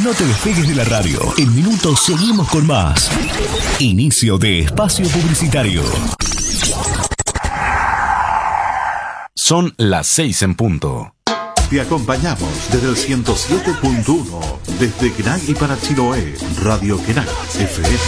No te despegues de la radio. En minutos seguimos con más. Inicio de espacio publicitario. Son las 6 en punto. Te acompañamos desde el 107.1, desde Quenag y para Chiloé, Radio Quenag FM.